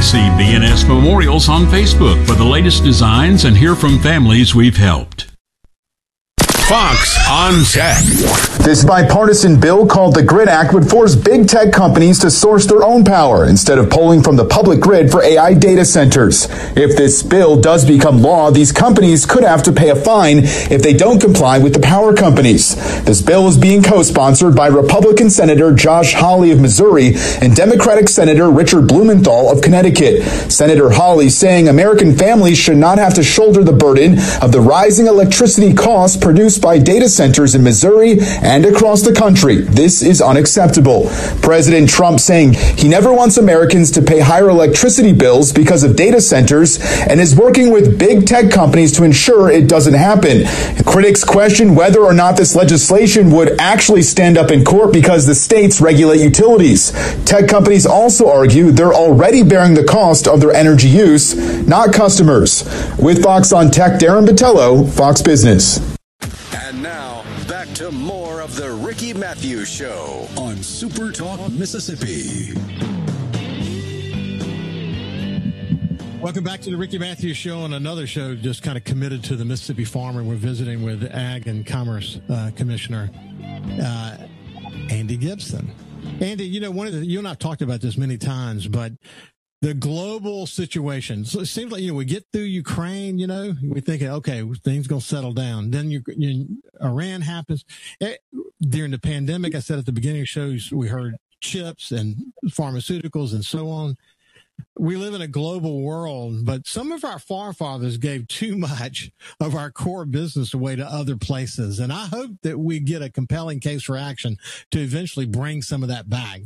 See BNS Memorials on Facebook for the latest designs and hear from families we've helped. Fox on Tech. This bipartisan bill called the GRID Act would force big tech companies to source their own power instead of pulling from the public grid for AI data centers. If this bill does become law, these companies could have to pay a fine if they don't comply with the power companies. This bill is being co-sponsored by Republican Senator Josh Hawley of Missouri and Democratic Senator Richard Blumenthal of Connecticut. Senator Hawley saying American families should not have to shoulder the burden of the rising electricity costs produced by data centers in Missouri and across the country. This is unacceptable. President Trump saying he never wants Americans to pay higher electricity bills because of data centers and is working with big tech companies to ensure it doesn't happen. Critics question whether or not this legislation would actually stand up in court because the states regulate utilities. Tech companies also argue they're already bearing the cost of their energy use, not customers. With Fox on Tech, Darren Botello, Fox Business. And now, back to more of the Ricky Matthews Show on Super Talk Mississippi. Welcome back to the Ricky Matthews Show, and another show just kind of committed to the Mississippi farmer. We're visiting with Ag and Commerce Commissioner Andy Gibson. Andy, you know, you and I've talked about this many times, but the global situation. So it seems like, we get through Ukraine, we're thinking, okay, things going to settle down. Then Iran happens. During the pandemic, I said at the beginning of shows, we heard chips and pharmaceuticals and so on. We live in a global world, but some of our forefathers gave too much of our core business away to other places. And I hope that we get a compelling case for action to eventually bring some of that back.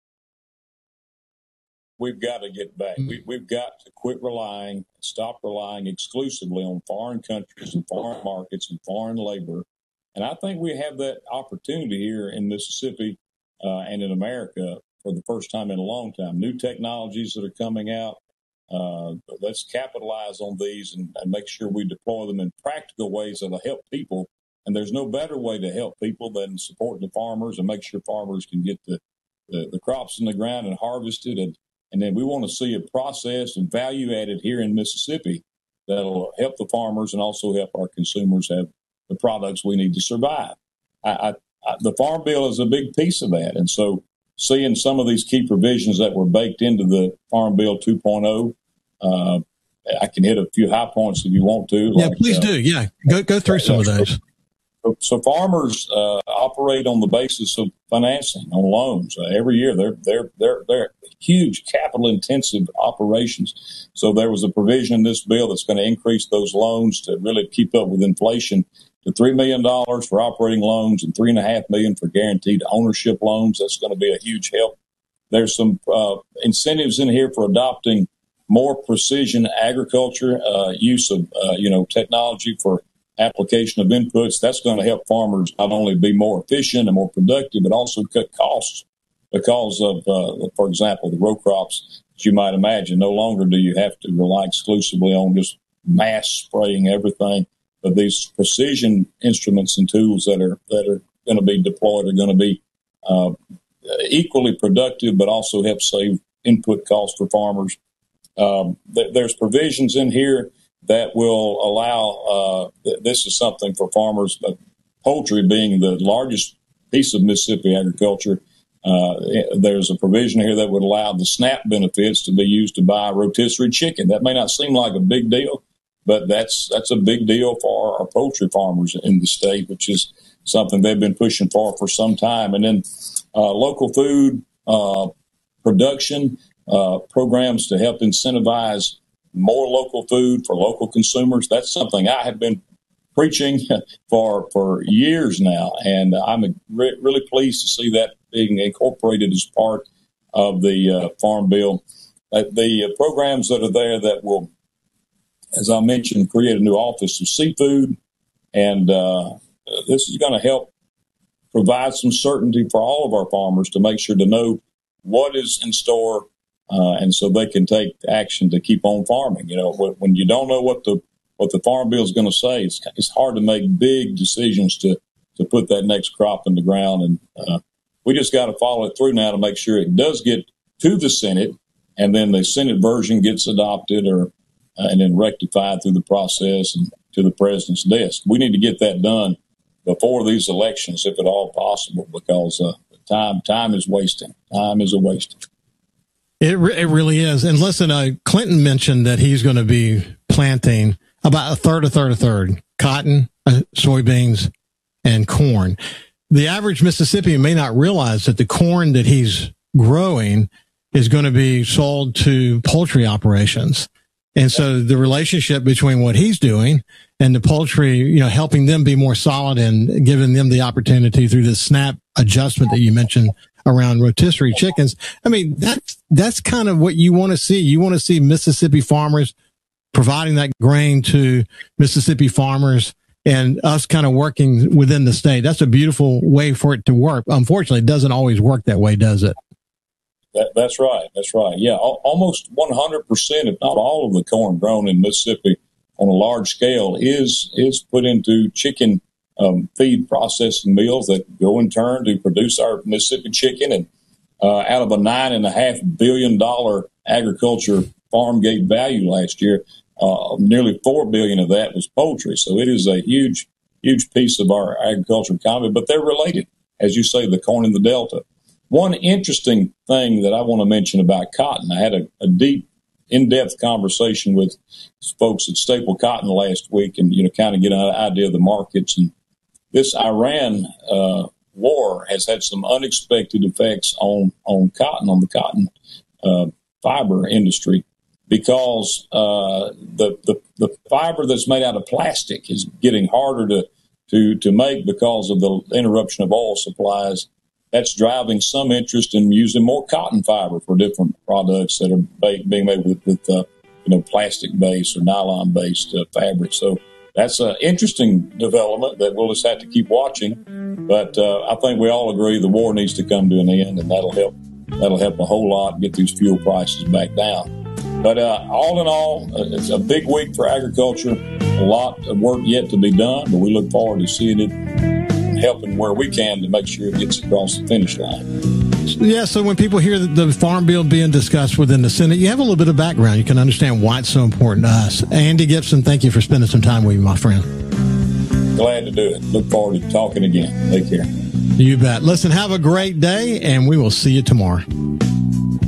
We've got to get back. We've got to stop relying exclusively on foreign countries and foreign markets and foreign labor. And I think we have that opportunity here in Mississippi and in America for the first time in a long time. New technologies that are coming out. Let's capitalize on these and make sure we deploy them in practical ways that will help people. And there's no better way to help people than supporting the farmers and make sure farmers can get the crops in the ground and harvested. And then we want to see a process and value added here in Mississippi that'll help the farmers and also help our consumers have the products we need to survive. The Farm Bill is a big piece of that. And so seeing some of these key provisions that were baked into the Farm Bill 2.0, I can hit a few high points if you want to. Yeah, please do. Yeah, go through some of those. So farmers operate on the basis of financing on loans every year. They're huge capital-intensive operations. So there was a provision in this bill that's going to increase those loans to really keep up with inflation to $3 million for operating loans and $3.5 million for guaranteed ownership loans. That's going to be a huge help. There's some incentives in here for adopting more precision agriculture, use of technology for application of inputs. That's going to help farmers not only be more efficient and more productive, but also cut costs because of, for example, the row crops, as you might imagine. No longer do you have to rely exclusively on just mass spraying everything, but these precision instruments and tools that are going to be deployed are going to be equally productive, but also help save input costs for farmers. There's provisions in here that will allow, this is something for farmers, poultry being the largest piece of Mississippi agriculture. There's a provision here that would allow the SNAP benefits to be used to buy rotisserie chicken. That may not seem like a big deal, but that's a big deal for our poultry farmers in the state, which is something they've been pushing for some time. And then local food production programs to help incentivize more local food for local consumers. That's something I have been preaching for years now, and I'm really pleased to see that being incorporated as part of the Farm Bill. The programs that are there that will, as I mentioned, create a new Office of Seafood, and this is going to help provide some certainty for all of our farmers to make sure to know what is in store, and so they can take action to keep on farming. When you don't know what the Farm Bill is going to say, it's hard to make big decisions to put that next crop in the ground. And we just got to follow it through now to make sure it does get to the Senate and then the Senate version gets adopted and then rectified through the process and to the president's desk. We need to get that done before these elections, if at all possible, because time is wasting. Time is a wasting. It really is. And listen, Clinton mentioned that he's going to be planting about a third, cotton, soybeans, and corn. The average Mississippian may not realize that the corn that he's growing is going to be sold to poultry operations. And so the relationship between what he's doing and the poultry, helping them be more solid and giving them the opportunity through the SNAP adjustment that you mentioned around rotisserie chickens. I mean, that's kind of what you want to see. You want to see Mississippi farmers providing that grain to Mississippi farmers and us kind of working within the state. That's a beautiful way for it to work. Unfortunately, it doesn't always work that way, does it? That's right. Yeah, almost 100%, if not all of the corn grown in Mississippi on a large scale is put into chicken feed processing mills that go in turn to produce our Mississippi chicken. And out of a $9.5 billion agriculture farm gate value last year, nearly $4 billion of that was poultry. So it is a huge piece of our agriculture economy, but they're related, as you say, the corn in the Delta. One interesting thing that I want to mention about cotton, I had a deep, in-depth conversation with folks at Staple Cotton last week and, kind of get an idea of the markets. And this Iran war has had some unexpected effects on cotton, on the cotton fiber industry, because the fiber that's made out of plastic is getting harder to make because of the interruption of oil supplies. That's driving some interest in using more cotton fiber for different products that are being made with plastic-based or nylon-based fabric. So that's an interesting development that we'll just have to keep watching. But I think we all agree the war needs to come to an end, and that'll help a whole lot get these fuel prices back down. But all in all, it's a big week for agriculture. A lot of work yet to be done, but we look forward to seeing it helping where we can to make sure it gets across the finish line. Yeah, so when people hear the farm bill being discussed within the Senate, you have a little bit of background. You can understand why it's so important to us. Andy Gibson, thank you for spending some time with me, my friend. Glad to do it. Look forward to talking again. Take care. You bet. Listen, have a great day, and we will see you tomorrow.